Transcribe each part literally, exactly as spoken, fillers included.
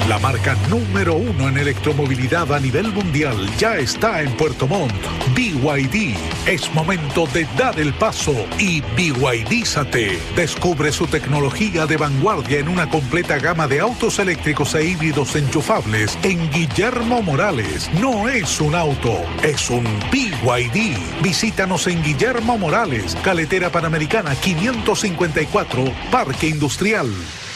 La marca número uno en electromovilidad a nivel mundial ya está en Puerto Montt. B Y D. Es momento de dar el paso y B Y D-zate. Descubre su tecnología de vanguardia en una completa gama de autos eléctricos e híbridos enchufables en Guillermo Morales. No es un auto, es un B Y D. Visítanos en Guillermo Morales, Carretera Panamericana quinientos cincuenta y cuatro, Parque Industrial.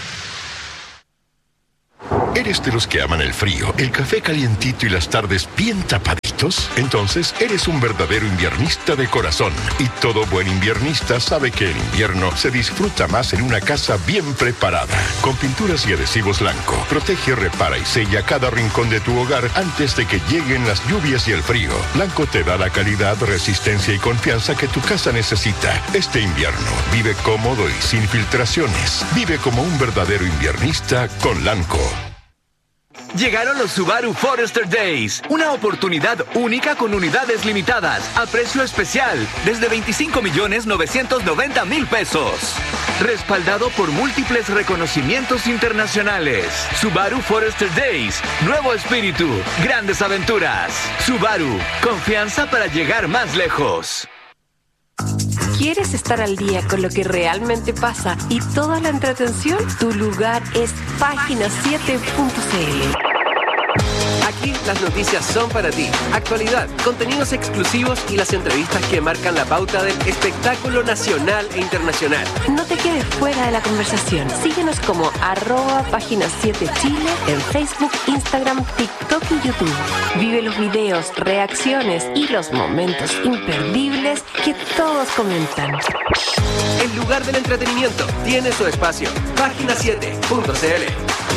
¿Eres de los que aman el frío, el café calientito y las tardes bien tapaditos? Entonces eres un verdadero inviernista de corazón. Y todo buen inviernista sabe que el invierno se disfruta más en una casa bien preparada. Con pinturas y adhesivos Lanco, protege, repara y sella cada rincón de tu hogar antes de que lleguen las lluvias y el frío. Lanco te da la calidad, resistencia y confianza que tu casa necesita. Este invierno, vive cómodo y sin filtraciones. Vive como un verdadero inviernista con Lanco. Llegaron los Subaru Forester Days, una oportunidad única con unidades limitadas, a precio especial, desde veinticinco millones novecientos noventa mil pesos. Respaldado por múltiples reconocimientos internacionales. Subaru Forester Days, nuevo espíritu, grandes aventuras. Subaru, confianza para llegar más lejos. ¿Quieres estar al día con lo que realmente pasa y toda la entretención? Tu lugar es página siete punto c l. Aquí las noticias son para ti. Actualidad, contenidos exclusivos y las entrevistas que marcan la pauta del espectáculo nacional e internacional. No te quedes fuera de la conversación. Síguenos como arroba página siete Chile en Facebook, Instagram, TikTok y YouTube. Vive los videos, reacciones y los momentos imperdibles que todos comentan. El lugar del entretenimiento tiene su espacio. página siete punto c l.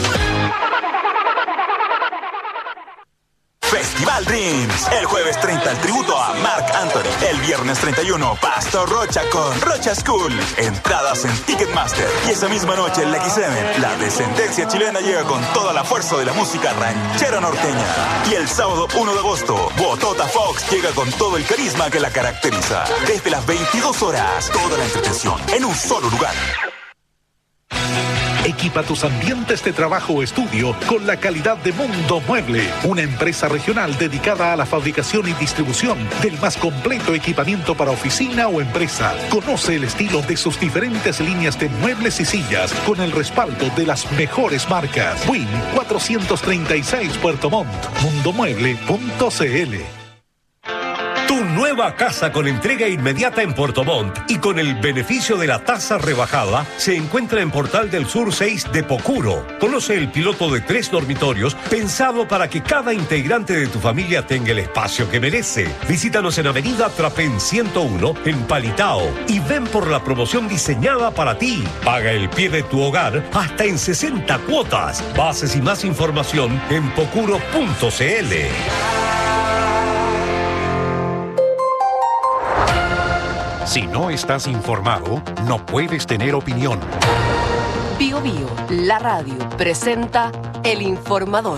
Festival Dreams. El jueves treinta el tributo a Marc Anthony. El viernes treinta y uno Pastor Rocha con Rocha School. Entradas en Ticketmaster. Y esa misma noche en la X M, la descendencia chilena llega con toda la fuerza de la música ranchera norteña. Y el sábado uno de agosto, Botota Fox llega con todo el carisma que la caracteriza. Desde las veintidós horas, toda la entretención en un solo lugar. Equipa tus ambientes de trabajo o estudio con la calidad de Mundo Mueble, una empresa regional dedicada a la fabricación y distribución del más completo equipamiento para oficina o empresa. Conoce el estilo de sus diferentes líneas de muebles y sillas con el respaldo de las mejores marcas. Win cuatrocientos treinta y seis Puerto Montt, mundomueble punto c l. Tu nueva casa con entrega inmediata en Puerto Montt y con el beneficio de la tasa rebajada se encuentra en Portal del Sur seis de Pocuro. Conoce el piloto de tres dormitorios pensado para que cada integrante de tu familia tenga el espacio que merece. Visítanos en Avenida Trapén ciento uno en Palitao y ven por la promoción diseñada para ti. Paga el pie de tu hogar hasta en sesenta cuotas. Bases y más información en pocuro punto c l. Si no estás informado, no puedes tener opinión. Bio Bio, la radio, presenta El Informador.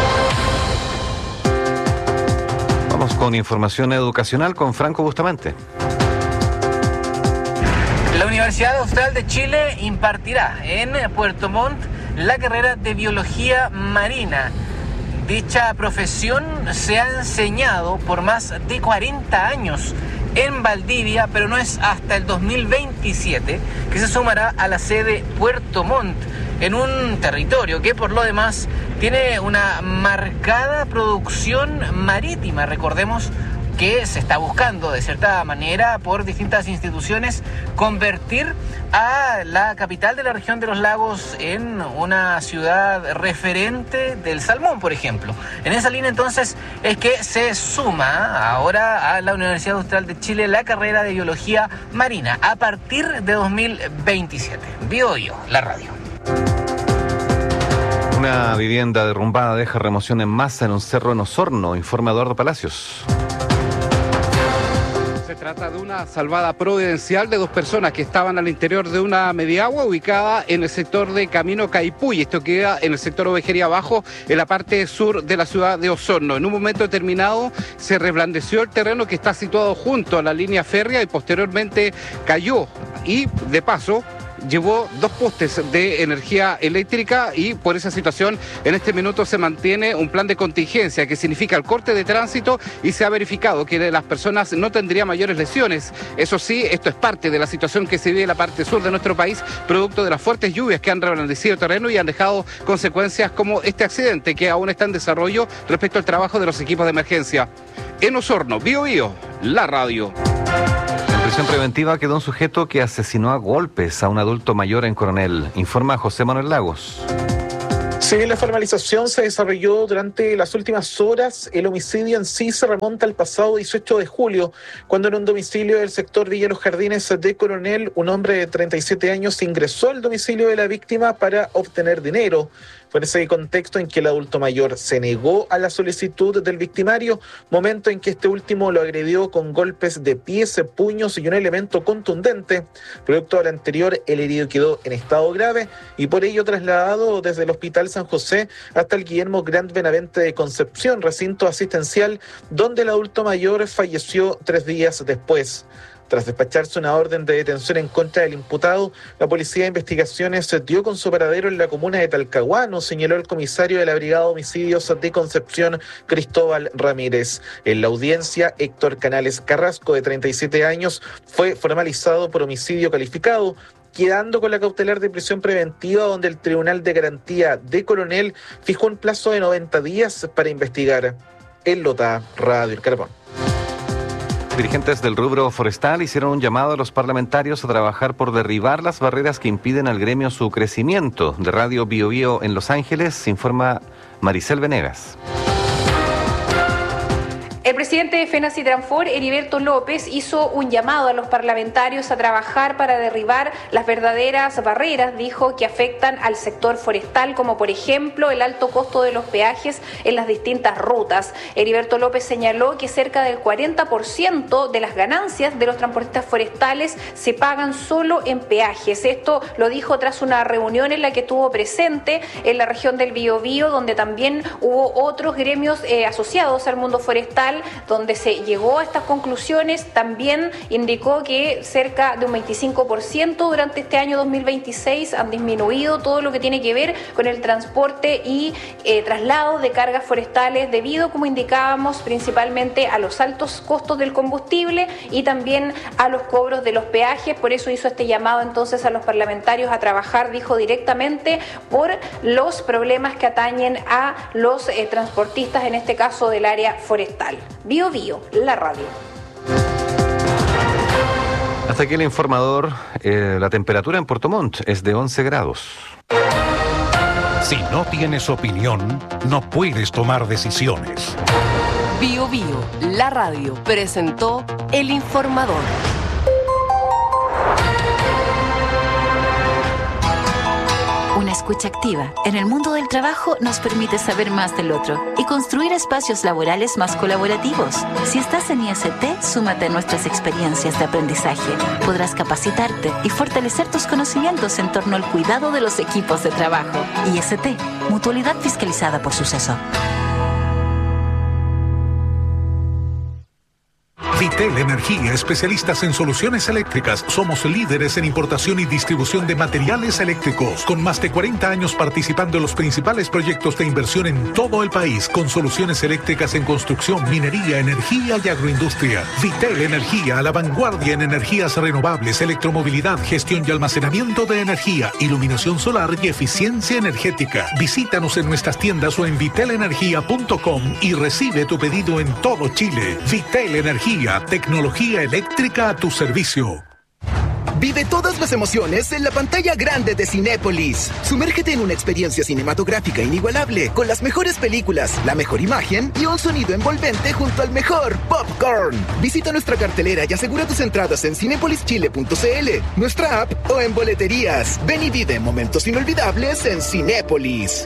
Vamos con información educacional con Franco Bustamante. La Universidad Austral de Chile impartirá en Puerto Montt la carrera de Biología Marina. Dicha profesión se ha enseñado por más de cuarenta años en Valdivia, pero no es hasta el dos mil veintisiete que se sumará a la sede Puerto Montt, en un territorio que por lo demás tiene una marcada producción marítima. Recordemos que se está buscando de cierta manera por distintas instituciones convertir a la capital de la región de los lagos en una ciudad referente del salmón, por ejemplo. En esa línea entonces es que se suma ahora a la Universidad Austral de Chile la carrera de Biología Marina a partir de dos mil veintisiete. Bio Bio, la radio. Una vivienda derrumbada deja remoción en masa en un cerro en Osorno, informa Eduardo Palacios. Se trata de una salvada providencial de dos personas que estaban al interior de una mediagua ubicada en el sector de Camino Caipuy. Esto queda en el sector Ovejería Abajo, en la parte sur de la ciudad de Osorno. En un momento determinado se reblandeció el terreno que está situado junto a la línea férrea y posteriormente cayó. Y de paso, llevó dos postes de energía eléctrica y por esa situación en este minuto se mantiene un plan de contingencia que significa el corte de tránsito y se ha verificado que las personas no tendrían mayores lesiones. Eso sí, esto es parte de la situación que se vive en la parte sur de nuestro país, producto de las fuertes lluvias que han reblandecido el terreno y han dejado consecuencias como este accidente que aún está en desarrollo respecto al trabajo de los equipos de emergencia. En Osorno, Bío Bío, la radio. En prisión preventiva quedó un sujeto que asesinó a golpes a un adulto mayor en Coronel. Informa José Manuel Lagos. Si bien la formalización se desarrolló durante las últimas horas, el homicidio en sí se remonta al pasado dieciocho de julio, cuando en un domicilio del sector Villa Los Jardines de Coronel, un hombre de treinta y siete años ingresó al domicilio de la víctima para obtener dinero. Fue en ese contexto en que el adulto mayor se negó a la solicitud del victimario, momento en que este último lo agredió con golpes de pies, puños y un elemento contundente. Producto del anterior, el herido quedó en estado grave y por ello trasladado desde el Hospital San José hasta el Guillermo Grant Benavente de Concepción, recinto asistencial, donde el adulto mayor falleció tres días después. Tras despacharse una orden de detención en contra del imputado, la Policía de Investigaciones dio con su paradero en la comuna de Talcahuano, señaló el comisario de la Brigada de Homicidios de Concepción, Cristóbal Ramírez. En la audiencia, Héctor Canales Carrasco, de treinta y siete años, fue formalizado por homicidio calificado, quedando con la cautelar de prisión preventiva, donde el Tribunal de Garantía de Coronel fijó un plazo de noventa días para investigar. En Lota, Radio El Carbón. Dirigentes del rubro forestal hicieron un llamado a los parlamentarios a trabajar por derribar las barreras que impiden al gremio su crecimiento. De Radio Bío Bío en Los Ángeles, informa Maricel Venegas. El presidente de FENACITRANSFOR, Heriberto López, hizo un llamado a los parlamentarios a trabajar para derribar las verdaderas barreras, dijo, que afectan al sector forestal, como por ejemplo el alto costo de los peajes en las distintas rutas. Heriberto López señaló que cerca del cuarenta por ciento de las ganancias de los transportistas forestales se pagan solo en peajes. Esto lo dijo tras una reunión en la que estuvo presente en la región del Biobío, donde también hubo otros gremios eh, asociados al mundo forestal, donde se llegó a estas conclusiones. También indicó que cerca de un veinticinco por ciento durante este año dos mil veintiséis han disminuido todo lo que tiene que ver con el transporte y eh, traslado de cargas forestales debido, como indicábamos, principalmente a los altos costos del combustible y también a los cobros de los peajes. Por eso hizo este llamado entonces a los parlamentarios a trabajar, dijo, directamente por los problemas que atañen a los eh, transportistas, en este caso del área forestal. Bío Bío, la radio. Hasta aquí el informador. Eh, la temperatura en Puerto Montt es de once grados. Si no tienes opinión, no puedes tomar decisiones. Bío Bío, la radio, presentó El Informador. Una escucha activa en el mundo del trabajo nos permite saber más del otro y construir espacios laborales más colaborativos. Si estás en I S T, súmate a nuestras experiencias de aprendizaje. Podrás capacitarte y fortalecer tus conocimientos en torno al cuidado de los equipos de trabajo. I S T, mutualidad fiscalizada por Suceso. Vitel Energía, especialistas en soluciones eléctricas. Somos líderes en importación y distribución de materiales eléctricos, con más de cuarenta años participando en los principales proyectos de inversión en todo el país, con soluciones eléctricas en construcción, minería, energía y agroindustria. Vitel Energía, a la vanguardia en energías renovables, electromovilidad, gestión y almacenamiento de energía, iluminación solar y eficiencia energética. Visítanos en nuestras tiendas o en vitel energía punto com y recibe tu pedido en todo Chile. Vitel Energía, tecnología eléctrica a tu servicio. Vive todas las emociones en la pantalla grande de Cinépolis. Sumérgete en una experiencia cinematográfica inigualable, con las mejores películas, la mejor imagen y un sonido envolvente junto al mejor popcorn. Visita nuestra cartelera y asegura tus entradas en cinépolis chile punto c l, nuestra app o en boleterías. Ven y vive momentos inolvidables en Cinépolis.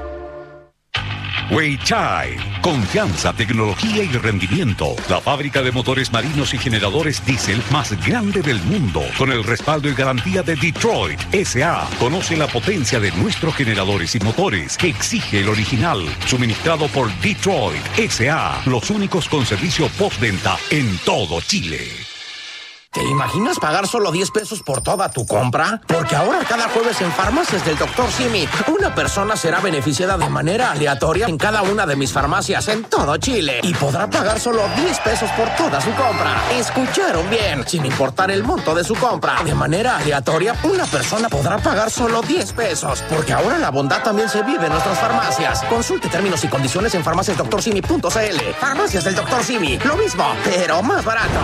Weichai, confianza, tecnología y rendimiento. La fábrica de motores marinos y generadores diésel más grande del mundo, con el respaldo y garantía de Detroit S A Conoce la potencia de nuestros generadores y motores que exige el original, suministrado por Detroit S A los únicos con servicio postventa en todo Chile. ¿Te imaginas pagar solo diez pesos por toda tu compra? Porque ahora cada jueves en Farmacias del doctor Simi, una persona será beneficiada de manera aleatoria en cada una de mis farmacias en todo Chile y podrá pagar solo diez pesos por toda su compra. ¿Escucharon bien? Sin importar el monto de su compra, de manera aleatoria, una persona podrá pagar solo diez pesos. Porque ahora la bondad también se vive en nuestras farmacias. Consulte términos y condiciones en farmacias doctor simi punto c l. Farmacias del doctor Simi, lo mismo, pero más barato.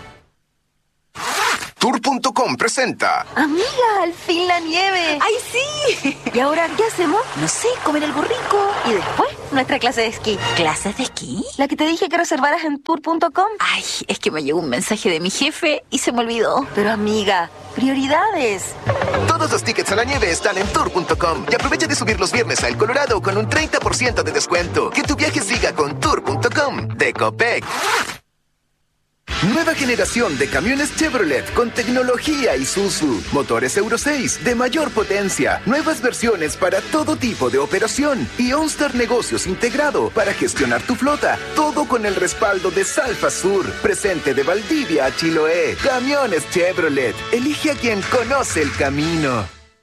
Tour punto com presenta. Amiga, al fin la nieve. ¡Ay, sí! ¿Y ahora qué hacemos? No sé, comer algo rico. Y después, nuestra clase de esquí. ¿Clases de esquí? La que te dije que reservaras en tour punto com. Ay, es que me llegó un mensaje de mi jefe y se me olvidó. Pero amiga, prioridades. Todos los tickets a la nieve están en tour punto com. Y aprovecha de subir los viernes a El Colorado con un treinta por ciento de descuento. Que tu viaje siga con tour punto com de Copec. Nueva generación de camiones Chevrolet con tecnología Isuzu. Motores Euro seis de mayor potencia. Nuevas versiones para todo tipo de operación. Y OnStar Negocios integrado para gestionar tu flota. Todo con el respaldo de Salfa Sur. Presente de Valdivia a Chiloé. Camiones Chevrolet. Elige a quien conoce el camino.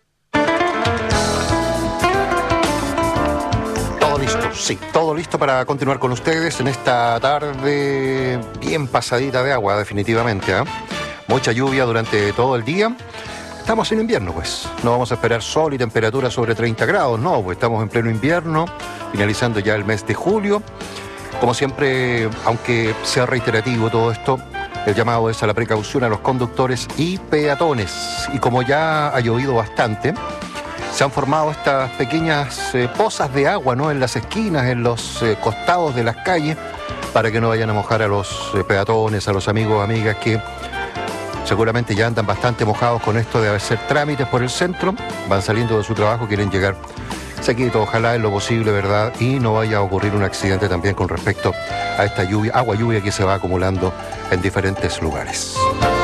Listo, sí, todo listo para continuar con ustedes en esta tarde bien pasadita de agua, definitivamente, ¿eh? Mucha lluvia durante todo el día. Estamos en invierno, pues. No vamos a esperar sol y temperatura sobre treinta grados, no, pues estamos en pleno invierno, finalizando ya el mes de julio. Como siempre, aunque sea reiterativo todo esto, el llamado es a la precaución a los conductores y peatones. Y como ya ha llovido bastante, se han formado estas pequeñas eh, pozas de agua, ¿no?, en las esquinas, en los eh, costados de las calles, para que no vayan a mojar a los eh, peatones, a los amigos o amigas que seguramente ya andan bastante mojados con esto de hacer trámites por el centro, van saliendo de su trabajo, quieren llegar sequito, ojalá en lo posible, ¿verdad? Y no vaya a ocurrir un accidente también con respecto a esta lluvia, agua lluvia que se va acumulando en diferentes lugares.